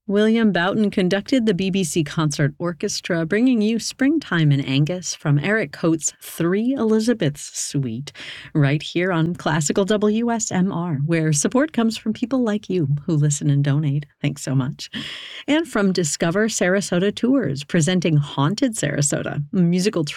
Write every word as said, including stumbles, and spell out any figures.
William Boughton conducted the B B C Concert Orchestra, bringing you Springtime in Angus from Eric Coates' Three Elizabeths Suite, right here on Classical W S M R, where support comes from people like you who listen and donate. Thanks so much. And from Discover Sarasota Tours, presenting Haunted Sarasota, a musical